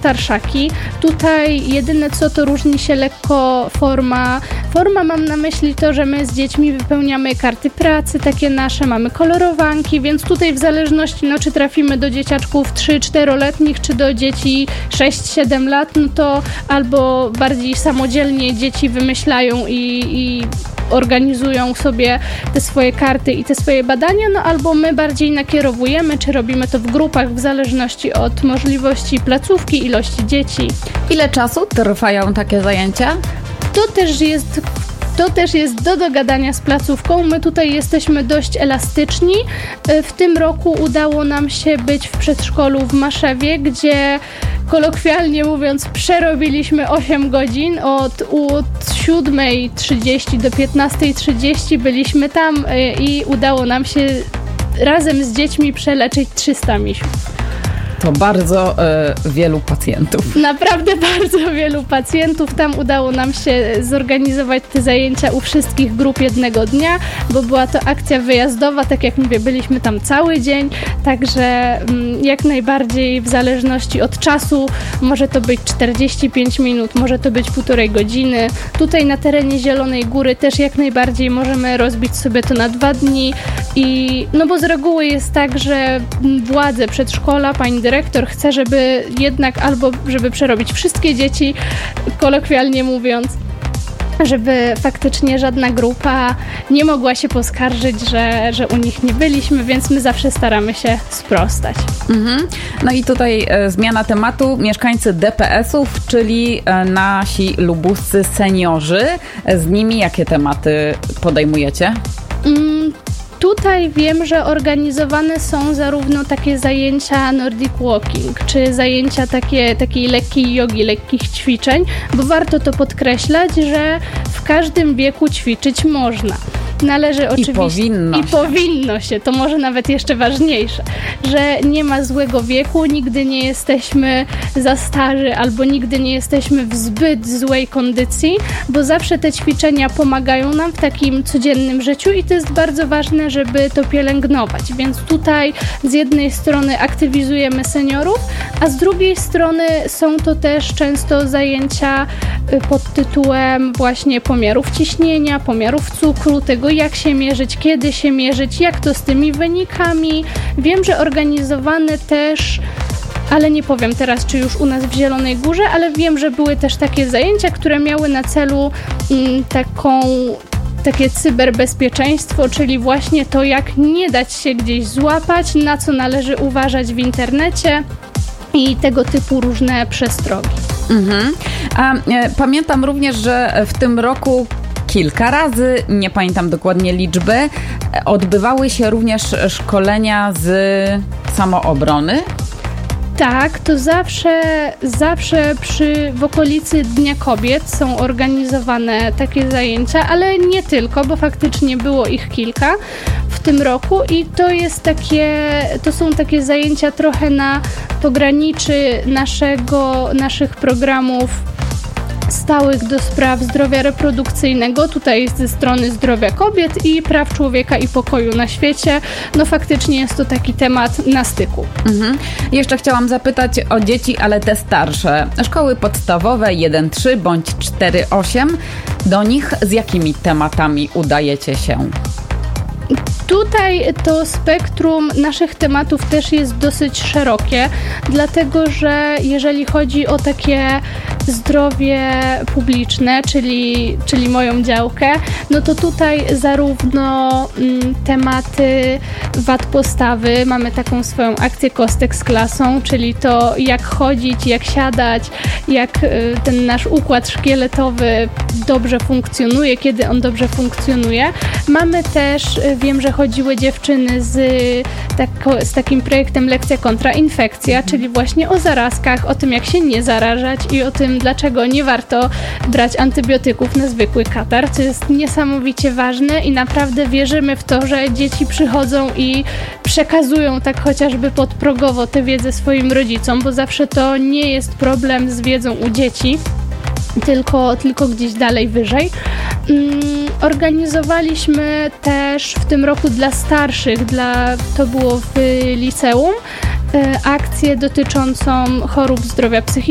starszaki. Tutaj jedyne co, to różni się lekko forma. Forma, mam na myśli to, że my z dziećmi wypełniamy karty pracy takie nasze, mamy kolorowanki, więc tutaj w zależności, czy trafimy do dzieciaczków 3-4-letnich, czy do dzieci 6-7 lat, to albo bardziej samodzielnie dzieci wymyślają i organizują sobie te swoje karty i te swoje badania, albo my bardziej nakierowujemy, czy robimy to w grupach w zależności od możliwości placówki, ilości dzieci. Ile czasu trwają takie zajęcia? To też jest do dogadania z placówką. My tutaj jesteśmy dość elastyczni. W tym roku udało nam się być w przedszkolu w Maszewie, gdzie kolokwialnie mówiąc przerobiliśmy 8 godzin. Od 7:30 do 15:30 byliśmy tam i udało nam się razem z dziećmi przeleczyć 300 misiów. To bardzo wielu pacjentów. Naprawdę bardzo wielu pacjentów. Tam udało nam się zorganizować te zajęcia u wszystkich grup jednego dnia, bo była to akcja wyjazdowa, tak jak mówię, byliśmy tam cały dzień, także jak najbardziej w zależności od czasu może to być 45 minut, może to być 1,5 godziny. Tutaj na terenie Zielonej Góry też jak najbardziej możemy rozbić sobie to na 2 dni i bo z reguły jest tak, że władze przedszkola, pani dyrektor chce, żeby jednak żeby przerobić wszystkie dzieci, kolokwialnie mówiąc, żeby faktycznie żadna grupa nie mogła się poskarżyć, że u nich nie byliśmy, więc my zawsze staramy się sprostać. No i tutaj zmiana tematu. Mieszkańcy DPS-ów, czyli nasi lubuscy seniorzy. Z nimi jakie tematy podejmujecie? Tutaj wiem, że organizowane są zarówno takie zajęcia Nordic Walking, czy zajęcia takiej lekkiej jogi, lekkich ćwiczeń, bo warto to podkreślać, że w każdym wieku ćwiczyć można. Należy oczywiście... I powinno się. To może nawet jeszcze ważniejsze, że nie ma złego wieku, nigdy nie jesteśmy za starzy albo nigdy nie jesteśmy w zbyt złej kondycji, bo zawsze te ćwiczenia pomagają nam w takim codziennym życiu i to jest bardzo ważne, żeby to pielęgnować. Więc tutaj z jednej strony aktywizujemy seniorów, a z drugiej strony są to też często zajęcia pod tytułem właśnie pomiarów ciśnienia, pomiarów cukru, tego jak się mierzyć, kiedy się mierzyć, jak to z tymi wynikami. Wiem, że organizowane też, ale nie powiem teraz, czy już u nas w Zielonej Górze, ale wiem, że były też takie zajęcia, które miały na celu takie cyberbezpieczeństwo, czyli właśnie to, jak nie dać się gdzieś złapać, na co należy uważać w internecie i tego typu różne przestrogi. A pamiętam również, że w tym roku kilka razy, nie pamiętam dokładnie liczby, odbywały się również szkolenia z samoobrony. Tak, to zawsze w okolicy Dnia Kobiet są organizowane takie zajęcia, ale nie tylko, bo faktycznie było ich kilka w tym roku i to są takie zajęcia trochę na pograniczy naszych programów stałych do spraw zdrowia reprodukcyjnego. Tutaj jest ze strony zdrowia kobiet i praw człowieka i pokoju na świecie. Faktycznie jest to taki temat na styku. Jeszcze chciałam zapytać o dzieci, ale te starsze. Szkoły podstawowe 1-3 bądź 4-8. Do nich z jakimi tematami udajecie się? Tutaj to spektrum naszych tematów też jest dosyć szerokie, dlatego że jeżeli chodzi o takie zdrowie publiczne, czyli moją działkę, to tutaj zarówno tematy wad postawy, mamy taką swoją akcję Kostek z klasą, czyli to jak chodzić, jak siadać, jak ten nasz układ szkieletowy dobrze funkcjonuje, kiedy on dobrze funkcjonuje. Mamy też, wiem, że chodziły dziewczyny z takim projektem Lekcja kontra infekcja, czyli właśnie o zarazkach, o tym jak się nie zarażać i o tym dlaczego nie warto brać antybiotyków na zwykły katar, co jest niesamowicie ważne i naprawdę wierzymy w to, że dzieci przychodzą i przekazują tak chociażby podprogowo tę wiedzę swoim rodzicom, bo zawsze to nie jest problem z wiedzą u dzieci, tylko gdzieś dalej wyżej. Organizowaliśmy też w tym roku dla starszych, to było w liceum, akcję dotyczącą chorób zdrowia psychicznego.